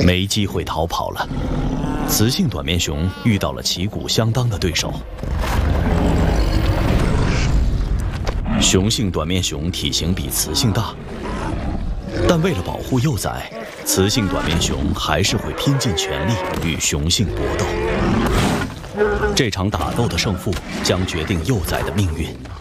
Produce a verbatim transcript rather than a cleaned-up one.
没机会逃跑了。雌性短面熊遇到了旗鼓相当的对手。雄性短面熊体型比雌性大，但为了保护幼崽，雌性短面熊还是会拼尽全力与雄性搏斗。这场打斗的胜负将决定幼崽的命运。